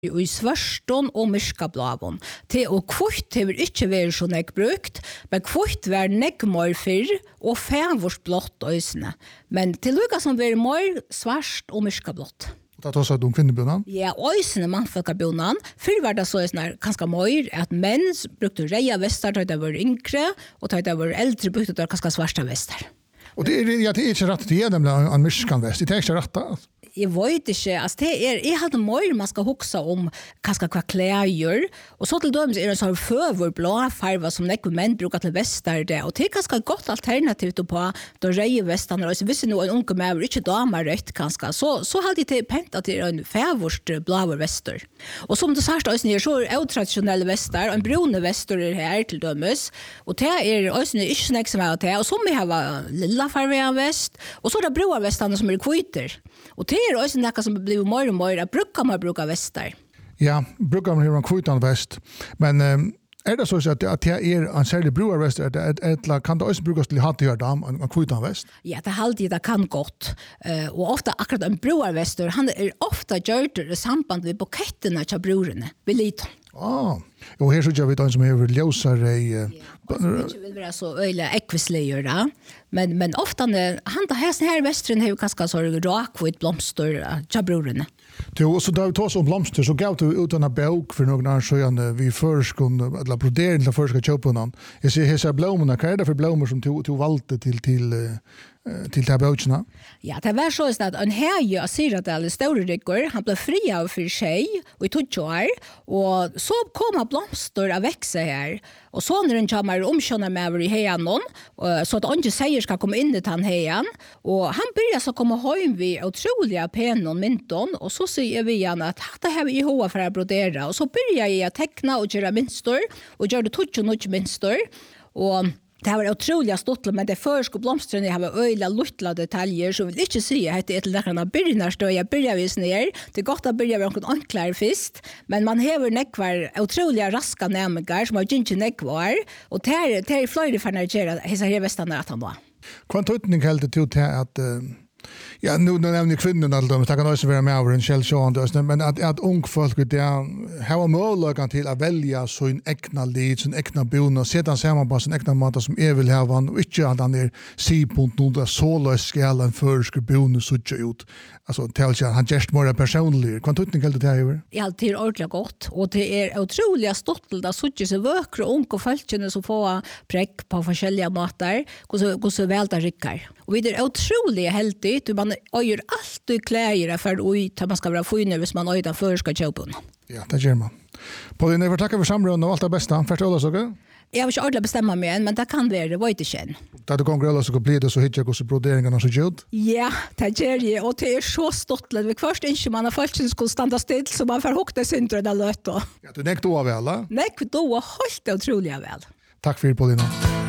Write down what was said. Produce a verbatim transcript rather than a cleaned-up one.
i svarston og myrskablavon. Til og kvart hever ikke vært så nek brukt, men kvart var nek mer fyrr og fævors blått øysene. Men til lukka som var mer svart og myrskablått. Det er også om kvinnebunnen? Ja, øysene mannfolkabunnen. Fyrr var det så sånn ganske mer at menn brukte reia vestar, da det var yngre, og da det var eldre brukte det ganske svarta vestar. Og det er, ja, det er ikke rett til å nemlig en myrskanvest. Det er ikke rett da. Jeg vet ikke, altså det er, jeg hadde mer man skal huske om kanskje hva klær gjør, og så til dømes er det en sånn føver blå farve som nekve menn bruker til vestar det, og det er ganske godt alternativt på de røye vestene, og hvis nå en unge med ikke damer rødt kanskje, så, så hadde jeg pent at det er en fævorst blå vestar. Og som det sørste også så er det tradisjonelle vestar, en brune vestar er her til dømes, og det er også ikke snakk som er til, og så må jeg ha lilla farve av vest, og så er det broa vestene som er kviter, og det er også noe som blir mer og mer, at bruker man bruker vestar. Ja, bruker man en kvitan vest, men um, er det så at det er en særlig brukervest, eller kan det også brukes til å ha til å gjøre det, en kvitan vest? Ja, det er alltid det kan godt, uh, og ofte akkurat en brukervestar, han er ofte gjort i samband med bukettene til brorene, ved liten. Ah, og her så gjør vi den som er ljøsere i... Uh, ja, det vil være så øyelig ekvislige, da. Men, men ofte, han da hesten her i Vestren har jo ganske så rakvitt blomster til brorene. Jo, så da vi tar oss om blomster, så gav du ut en bok for noen annen sjøen vi førskon, eller brodering til førska kjøpene. Jeg ser her blomene, hva er det for blomer som du, du valgte til, til, til de bøkene? Ja, det var så at en hege av Siradal i store rykker, han ble fri av for seg, og i tog år, og så kom blomster av vekse her, og så når han kommer omkjønner med over i heien noen, så at han ikke sier skal komme inn til han heien, og han begynner så komme hjem ved utrolig pen og mynton, og så sier vi igjen at dette har vi i hoa for å brodere, og så begynner jeg å tekne og gjøre minster, og gjøre det tog og noe minster, og det var utrolig stort, men det første blomstrene har øyla luttla detaljer, så vil ikke si at det er til nekkerne begynner støy, jeg begynner vis ned, det er godt å begynne med noen anklare først, men man hever nekkvar utrolig raska neminger, som har gynnsi nekkvar, og det er, det er flere for Nigeria, hese her vestene at han var. Hva tøytning held det til til at... Uh... Ja, nu nu nämner kvinnorna alltså, det kan också vara med över en källsjön, men att att ung folk det har möjligheten till att välja så en äkna liv, så en äkna bon och sedan samman på sin äkna mat som är vill ha van och inte att han är se punkt nu där så lös skalan för ska bon så ut. Alltså tells jag han just mer personlig. Kvantutning helt det här. Ja, det är ordentligt gott och det är otroligt stolt att så så vökra unga folkene som får präck på olika matar, hur så väl det rycker. Och vi är otroligt heldigt, man öjer allt i kläder för att man ska vara finare hvis man öjer den för ska köpa. Ja, det gör man. Pauline, jag tackar för samrådet och allt det bästa. Först Ola så. Jag vill inte ordentligt bestämma mig än, men det kan vara, det var inte känn. Da du kommer Ola så blir det så hittar jag hos broderingarna så gjort? Ja, det gör jag, och det är så stottligt. Vi först inte man har folk som skulle stanna still, så man får hukta syndra där löt då. Ja, du näkt då väl, eller? Näkt då, helt otroligt väl. Tack för det, Pauline.